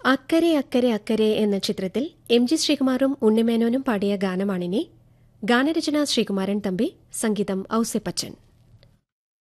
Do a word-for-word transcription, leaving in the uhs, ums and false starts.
അക്കരെ അക്കരെ അക്കരെ എന്ന ചിത്രത്തിൽ എം ജി ശ്രീകുമാറും ഉണ്ണിമേനോനും പാടിയ ഗാനമാണിനി. ഗാനരചന ശ്രീകുമാരൻ തമ്പി, സംഗീതം ഔസേപ്പച്ചൻ.